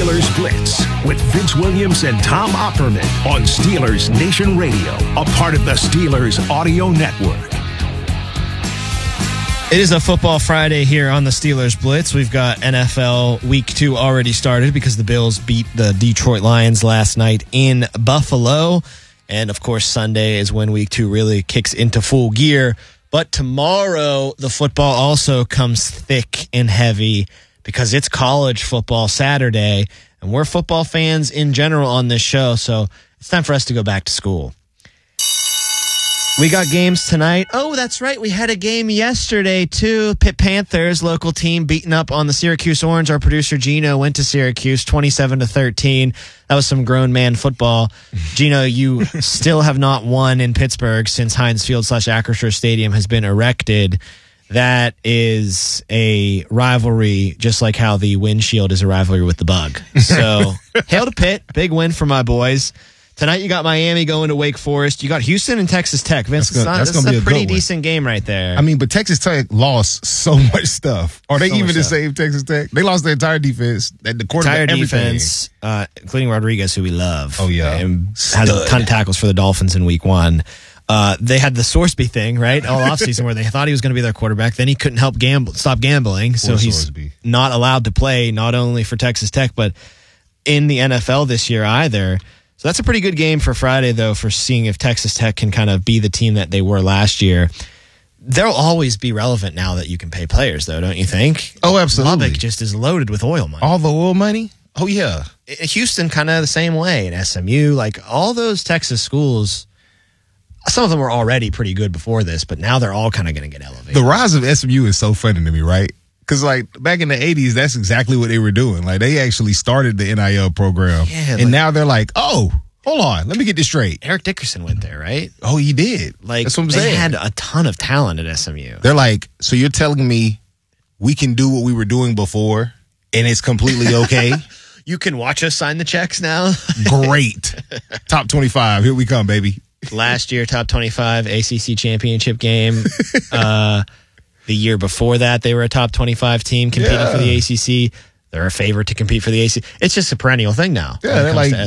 Steelers Blitz with Vince Williams and Tom Opperman on Steelers Nation Radio, a part of the Steelers Audio Network. It is a Football Friday here on the Steelers Blitz. We've got NFL Week 2 already started because the Bills beat the Detroit Lions last night in Buffalo. And, of course, Sunday is when Week 2 really kicks into full gear. But tomorrow, the football also comes thick and heavy because it's college football Saturday. And we're football fans in general on this show, so it's time for us to go back to school. We got games tonight. Oh, that's right. We had a game yesterday, too. Pitt Panthers, local team, beating up on the Syracuse Orange. Our producer, Gino, went to Syracuse, 27-13. That was some grown man football. Gino, you still have not won in Pittsburgh since Heinz Field/Acrisure Stadium has been erected. That is a rivalry, just like how the windshield is a rivalry with the bug. So, hail to Pitt. Big win for my boys. Tonight you got Miami going to Wake Forest. You got Houston and Texas Tech. Vince, that's going to be a pretty decent game right there. I mean, but Texas Tech lost so much stuff. Are they even the same Texas Tech? They lost their entire defense. The quarterback, entire defense, including Rodriguez, who we love. Oh, yeah. And has a ton of tackles for the Dolphins in Week 1. They had the Sorsby thing, right, all offseason where they thought he was going to be their quarterback. Then he couldn't stop gambling, so he's not allowed to play not only for Texas Tech, but in the NFL this year either. So that's a pretty good game for Friday, though, for seeing if Texas Tech can kind of be the team that they were last year. They'll always be relevant now that you can pay players, though, don't you think? Oh, absolutely. Lubbock just is loaded with oil money. All the oil money? Oh, yeah. Houston kind of the same way, and SMU, like all those Texas schools, some of them were already pretty good before this, but now they're all kind of going to get elevated. The rise of SMU is so funny to me, right? Because, like, back in the 80s, that's exactly what they were doing. Like, they actually started the NIL program. Yeah, and now they're like, oh, hold on. Let me get this straight. Eric Dickerson went there, right? Oh, he did. Like, that's what I'm they saying. had a ton of talent at SMU. They're like, so you're telling me we can do what we were doing before and it's completely okay? You can watch us sign the checks now? Great. Top 25. Here we come, baby. Last year, top 25 ACC championship game. The year before that, they were a top 25 team competing for the ACC. They're a favorite to compete for the ACC. It's just a perennial thing now. Yeah, they're like